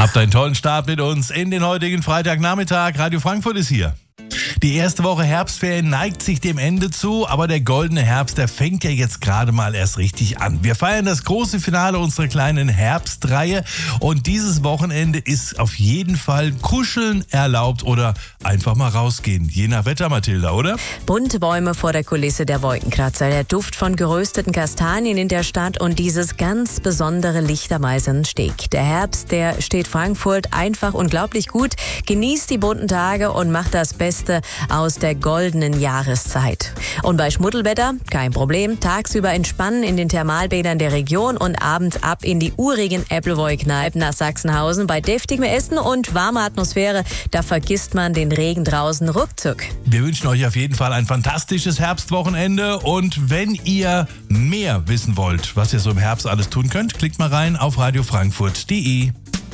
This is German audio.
Habt einen tollen Start mit uns in den heutigen Freitagnachmittag. Radio Frankfurt ist hier. Die erste Woche Herbstferien neigt sich dem Ende zu, aber der goldene Herbst, der fängt ja jetzt gerade mal erst richtig an. Wir feiern das große Finale unserer kleinen Herbstreihe und dieses Wochenende ist auf jeden Fall Kuscheln erlaubt oder einfach mal rausgehen. Je nach Wetter, Mathilda, oder? Bunte Bäume vor der Kulisse der Wolkenkratzer, der Duft von gerösteten Kastanien in der Stadt und dieses ganz besondere Licht am Eisernen Steg. Der Herbst, der steht Frankfurt einfach unglaublich gut. Genießt die bunten Tage und macht das Beste aus der goldenen Jahreszeit. Und bei Schmuddelwetter kein Problem. Tagsüber entspannen in den Thermalbädern der Region und abends ab in die urigen Appleboy-Kneipen nach Sachsenhausen. Bei deftigem Essen und warmer Atmosphäre, da vergisst man den Regen draußen ruckzuck. Wir wünschen euch auf jeden Fall ein fantastisches Herbstwochenende und wenn ihr mehr wissen wollt, was ihr so im Herbst alles tun könnt, klickt mal rein auf radiofrankfurt.de.